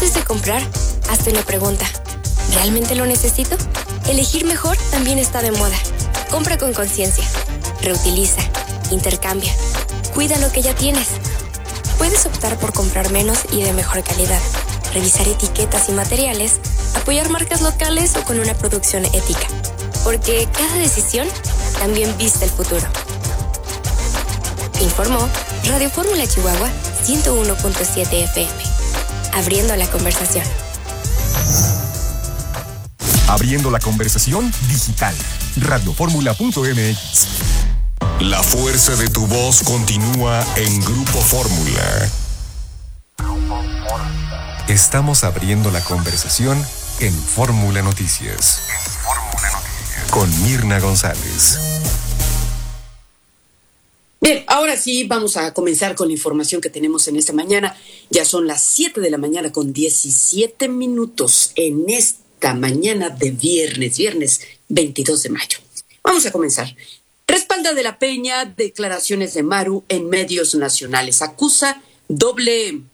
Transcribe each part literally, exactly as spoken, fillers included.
Antes de comprar, hazte una pregunta. ¿Realmente lo necesito? Elegir mejor también está de moda. Compra con conciencia. Reutiliza. Intercambia. Cuida lo que ya tienes. Puedes optar por comprar menos y de mejor calidad, revisar etiquetas y materiales, apoyar marcas locales o con una producción ética. Porque cada decisión también viste el futuro. Informó Radio Fórmula Chihuahua ciento uno punto siete F M. Abriendo la conversación. Abriendo la conversación digital. radioformula punto m x. La fuerza de tu voz continúa en Grupo Fórmula. Estamos abriendo la conversación en Fórmula Noticias. En Fórmula Noticias. Con Mirna González. Bien, ahora sí vamos a comenzar con la información que tenemos en esta mañana. Ya son las siete de la mañana con diecisiete minutos en esta mañana de viernes, viernes veintidós de mayo. Vamos a comenzar. Respalda de la Peña declaraciones de Maru en medios nacionales. Acusa doble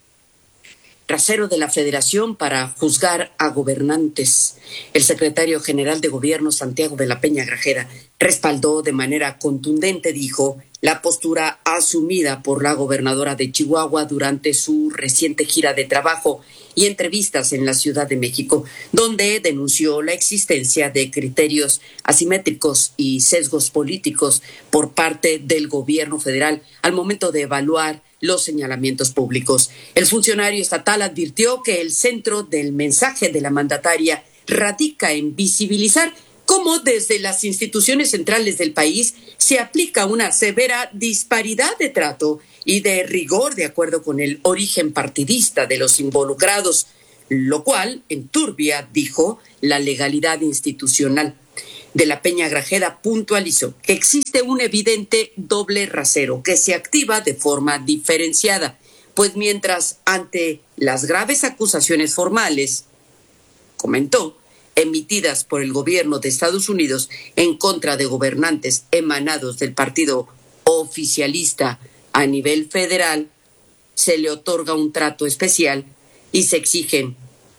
rasero de la Federación para juzgar a gobernantes. El secretario general de Gobierno, Santiago de la Peña Grajeda, respaldó de manera contundente, dijo, la postura asumida por la gobernadora de Chihuahua durante su reciente gira de trabajo y entrevistas en la Ciudad de México, donde denunció la existencia de criterios asimétricos y sesgos políticos por parte del gobierno federal al momento de evaluar los señalamientos públicos. El funcionario estatal advirtió que el centro del mensaje de la mandataria radica en visibilizar cómo desde las instituciones centrales del país se aplica una severa disparidad de trato y de rigor de acuerdo con el origen partidista de los involucrados, lo cual enturbia, dijo, la legalidad institucional. De la Peña Grajeda puntualizó que existe un evidente doble rasero que se activa de forma diferenciada, pues mientras ante las graves acusaciones formales, comentó, emitidas por el gobierno de Estados Unidos en contra de gobernantes emanados del partido oficialista a nivel federal, se le otorga un trato especial y se exigen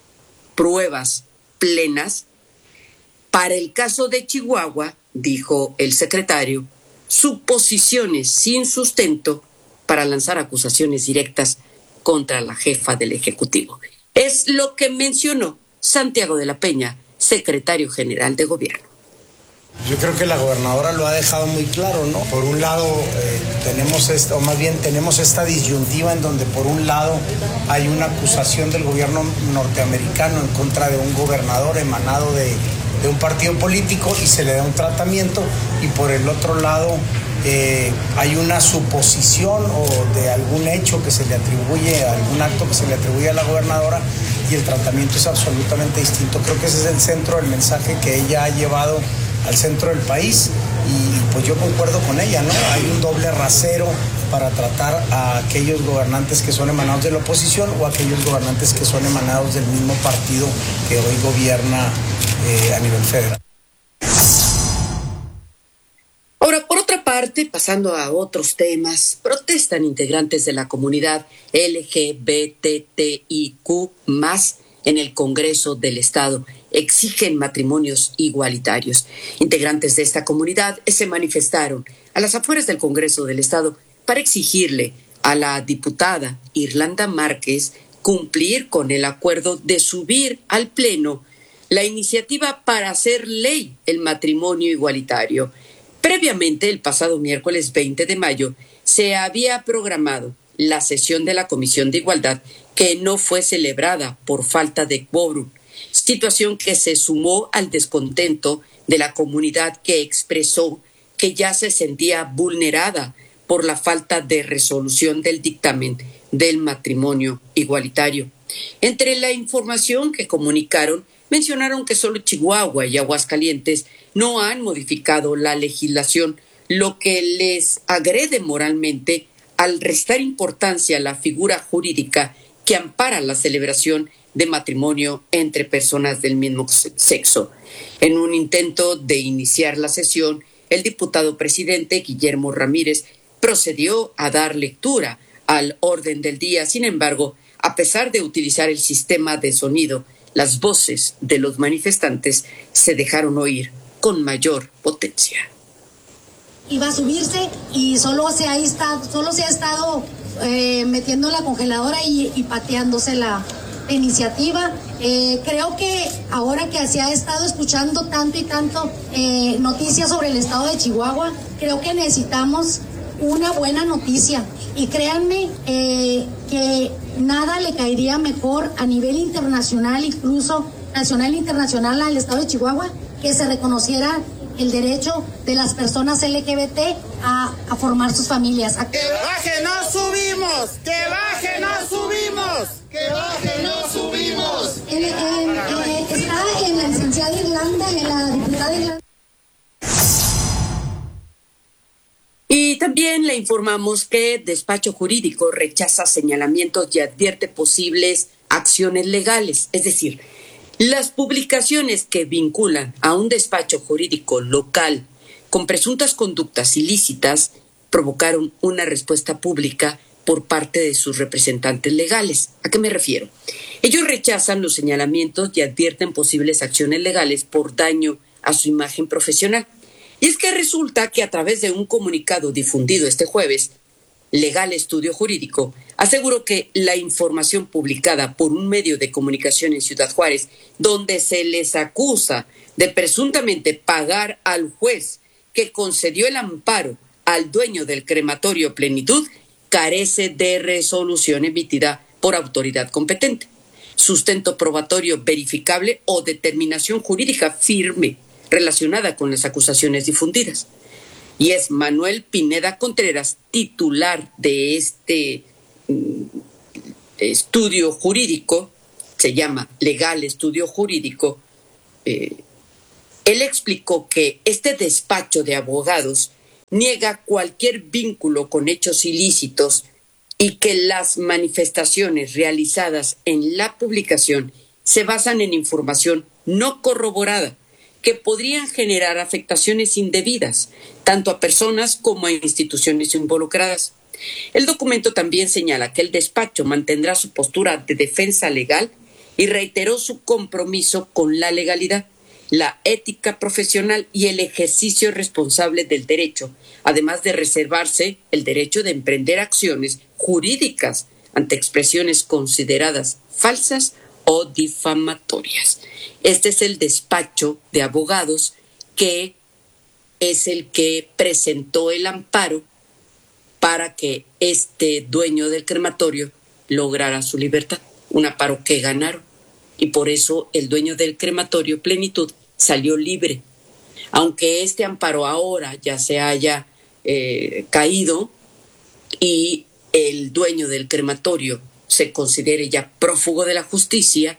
pruebas plenas. Para el caso de Chihuahua, dijo el secretario, suposiciones sin sustento para lanzar acusaciones directas contra la jefa del Ejecutivo. Es lo que mencionó Santiago de la Peña, secretario general de Gobierno. Yo creo que la gobernadora lo ha dejado muy claro, ¿no? Por un lado, eh, tenemos esta, o más bien tenemos esta disyuntiva en donde por un lado hay una acusación del gobierno norteamericano en contra de un gobernador emanado de, de un partido político y se le da un tratamiento, y por el otro lado eh, hay una suposición o de algún hecho que se le atribuye, algún acto que se le atribuye a la gobernadora, y el tratamiento es absolutamente distinto. Creo que ese es el centro del mensaje que ella ha llevado al centro del país, y pues yo concuerdo con ella, ¿no? Hay un doble rasero para tratar a aquellos gobernantes que son emanados de la oposición o a aquellos gobernantes que son emanados del mismo partido que hoy gobierna eh, a nivel federal. Ahora, por otra parte, pasando a otros temas, protestan integrantes de la comunidad L G B T T I Q más, en el Congreso del Estado. Exigen matrimonios igualitarios. Integrantes de esta comunidad se manifestaron a las afueras del Congreso del Estado para exigirle a la diputada Irlanda Márquez cumplir con el acuerdo de subir al Pleno la iniciativa para hacer ley el matrimonio igualitario. Previamente, el pasado miércoles veinte de mayo, se había programado la sesión de la Comisión de Igualdad, que no fue celebrada por falta de quórum, situación que se sumó al descontento de la comunidad, que expresó que ya se sentía vulnerada por la falta de resolución del dictamen del matrimonio igualitario. Entre la información que comunicaron, mencionaron que solo Chihuahua y Aguascalientes no han modificado la legislación, lo que les agrede moralmente al restar importancia a la figura jurídica que ampara la celebración de matrimonio entre personas del mismo sexo. En un intento de iniciar la sesión, el diputado presidente Guillermo Ramírez procedió a dar lectura al orden del día. Sin embargo, a pesar de utilizar el sistema de sonido, las voces de los manifestantes se dejaron oír con mayor potencia. Iba a subirse y solo se ha estado, solo se ha estado eh, metiendo la congeladora y, y pateándose la iniciativa. Eh, creo que ahora que se ha estado escuchando tanto y tanto eh, noticias sobre el estado de Chihuahua, creo que necesitamos una buena noticia. Y créanme eh, que nada le caería mejor a nivel internacional, incluso nacional e internacional, al estado de Chihuahua, que se reconociera el derecho de las personas L G B T a, a formar sus familias. ¡Que baje, no subimos! ¡Que baje, no subimos! ¡Que baje, no subimos! En, en, eh, está en la licenciada Irlanda, en la diputada Irlanda. Y también le informamos que Despacho Jurídico rechaza señalamientos y advierte posibles acciones legales, es decir, las publicaciones que vinculan a un despacho jurídico local con presuntas conductas ilícitas provocaron una respuesta pública por parte de sus representantes legales. ¿A qué me refiero? Ellos rechazan los señalamientos y advierten posibles acciones legales por daño a su imagen profesional. Y es que resulta que a través de un comunicado difundido este jueves, Legal Estudio Jurídico aseguró que la información publicada por un medio de comunicación en Ciudad Juárez, donde se les acusa de presuntamente pagar al juez que concedió el amparo al dueño del crematorio Plenitud, carece de resolución emitida por autoridad competente, sustento probatorio verificable o determinación jurídica firme relacionada con las acusaciones difundidas. Y es Manuel Pineda Contreras, titular de este mm, estudio jurídico, se llama Legal Estudio Jurídico. Eh, él explicó que este despacho de abogados niega cualquier vínculo con hechos ilícitos y que las manifestaciones realizadas en la publicación se basan en información no corroborada, que podrían generar afectaciones indebidas, tanto a personas como a instituciones involucradas. El documento también señala que el despacho mantendrá su postura de defensa legal y reiteró su compromiso con la legalidad, la ética profesional y el ejercicio responsable del derecho, además de reservarse el derecho de emprender acciones jurídicas ante expresiones consideradas falsas o difamatorias. Este es el despacho de abogados que es el que presentó el amparo para que este dueño del crematorio lograra su libertad. Un amparo que ganaron. Y por eso el dueño del crematorio Plenitud salió libre. Aunque este amparo ahora ya se haya eh, caído y el dueño del crematorio se considere ya prófugo de la justicia,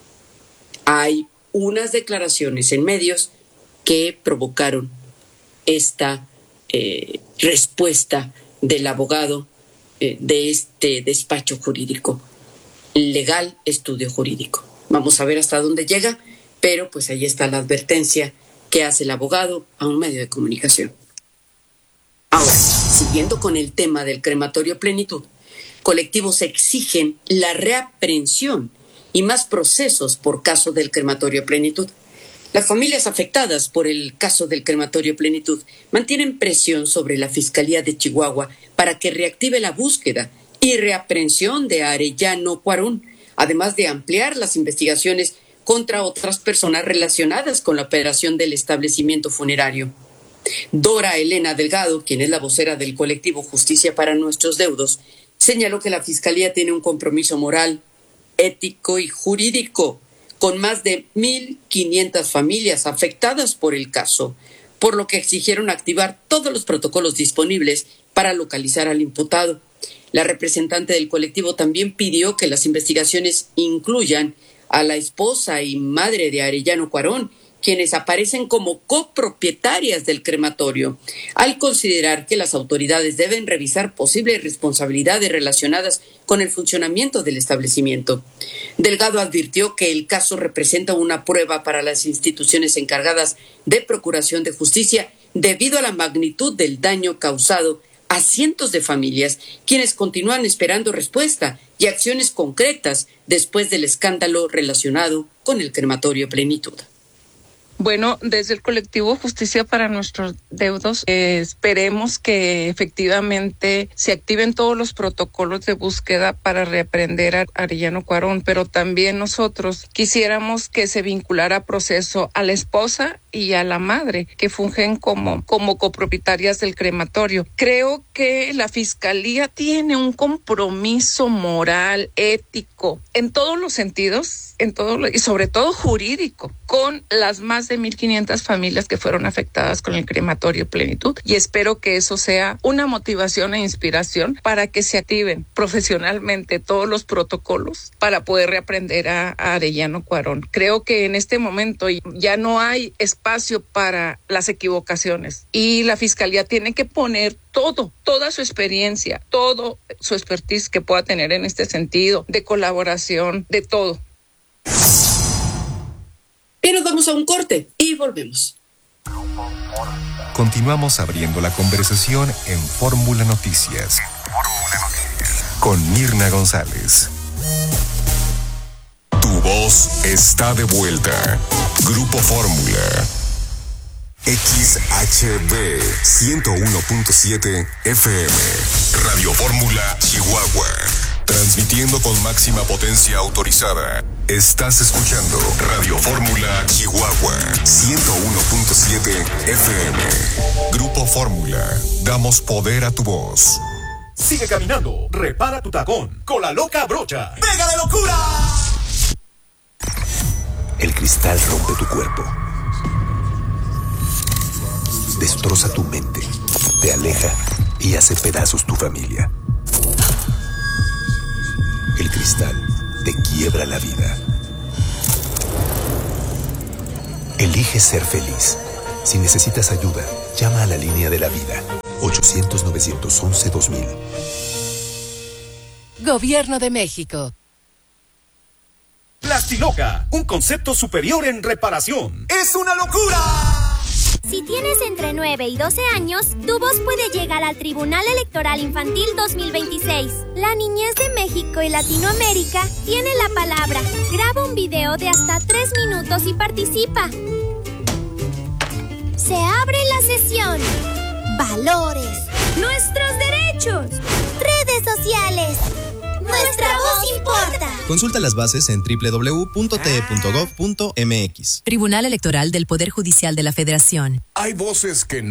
hay unas declaraciones en medios que provocaron esta eh, respuesta del abogado eh, de este despacho jurídico, Legal Estudio Jurídico. Vamos a ver hasta dónde llega, pero pues ahí está la advertencia que hace el abogado a un medio de comunicación. Ahora, siguiendo con el tema del crematorio Plenitud, colectivos exigen la reaprehensión y más procesos por caso del crematorio Plenitud. Las familias afectadas por el caso del crematorio Plenitud mantienen presión sobre la Fiscalía de Chihuahua para que reactive la búsqueda y reaprehensión de Arellano Cuarón, además de ampliar las investigaciones contra otras personas relacionadas con la operación del establecimiento funerario. Dora Elena Delgado, quien es la vocera del colectivo Justicia para Nuestros Deudos, señaló que la Fiscalía tiene un compromiso moral, ético y jurídico con más de mil quinientas familias afectadas por el caso, por lo que exigieron activar todos los protocolos disponibles para localizar al imputado. La representante del colectivo también pidió que las investigaciones incluyan a la esposa y madre de Arellano Cuarón, quienes aparecen como copropietarias del crematorio, al considerar que las autoridades deben revisar posibles responsabilidades relacionadas con el funcionamiento del establecimiento. Delgado advirtió que el caso representa una prueba para las instituciones encargadas de procuración de justicia debido a la magnitud del daño causado a cientos de familias, quienes continúan esperando respuesta y acciones concretas después del escándalo relacionado con el crematorio Plenitud. Bueno, desde el colectivo Justicia para Nuestros Deudos, eh, esperemos que efectivamente se activen todos los protocolos de búsqueda para reaprender a Arellano Cuarón, pero también nosotros quisiéramos que se vinculara a proceso a la esposa y a la madre, que fungen como, como copropietarias del crematorio. Creo que la Fiscalía tiene un compromiso moral, ético, en todos los sentidos, en todo lo, y sobre todo jurídico, con las más de mil quinientas familias que fueron afectadas con el crematorio Plenitud, y espero que eso sea una motivación e inspiración para que se activen profesionalmente todos los protocolos para poder reaprender a, a Arellano Cuarón. Creo que en este momento ya no hay espacio para las equivocaciones y la Fiscalía tiene que poner todo, toda su experiencia, todo su expertise que pueda tener en este sentido, de colaboración, de todo. Y nos vamos a un corte y volvemos. Continuamos abriendo la conversación en Fórmula Noticias. Con Mirna González. Tu voz está de vuelta. Grupo Fórmula. X H B ciento uno punto siete F M. Radio Fórmula Chihuahua. Transmitiendo con máxima potencia autorizada. Estás escuchando Radio Fórmula Chihuahua ciento uno punto siete F M. Grupo Fórmula. Damos poder a tu voz. Sigue caminando. Repara tu tacón con la loca brocha. ¡Pega de locura! El cristal rompe tu cuerpo. Destroza tu mente. Te aleja y hace pedazos tu familia. El cristal te quiebra la vida. Elige ser feliz. Si necesitas ayuda, llama a la línea de la vida. ochocientos, novecientos once, dos mil. Gobierno de México. Plastiloca, un concepto superior en reparación. ¡Es una locura! Si tienes entre nueve y doce años, tu voz puede llegar al Tribunal Electoral Infantil dos mil veintiséis. La niñez de México y Latinoamérica tiene la palabra. Graba un video de hasta tres minutos y participa. Se abre la sesión. Valores. Nuestros derechos. Redes sociales. Nuestra voz importa. Consulta las bases en doble u doble u doble u punto t e punto gov punto m x. Tribunal Electoral del Poder Judicial de la Federación. Hay voces que